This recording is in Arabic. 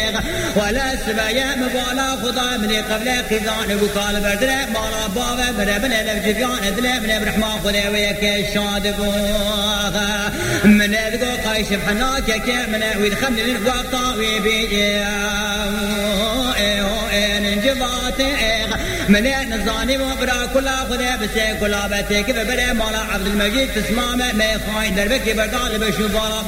ولا السبايا مبالا خدا من قبل قيدان وقال بردر مالا بابا من الجبيان دل من برحمة خدا ويك الشاد بوغا من ذو قايش بحناك من ويدخلني الوقت ويبي نجبات من نزاني وبرا كلا خدا بس كلا بتك ببر مالا عبد المجيد تسمع ما خاين دربك بردال بشوفا